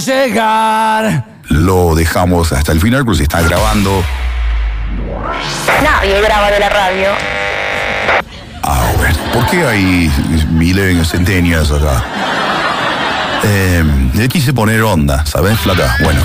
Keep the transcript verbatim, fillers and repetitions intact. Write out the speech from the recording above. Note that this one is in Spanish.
Llegar. Lo dejamos hasta el final, pero si está grabando. Nadie graba de la radio. Ah, bueno. ¿Por qué hay miles, centenias acá? Eh, le quise poner onda, ¿sabes, flaca? Bueno.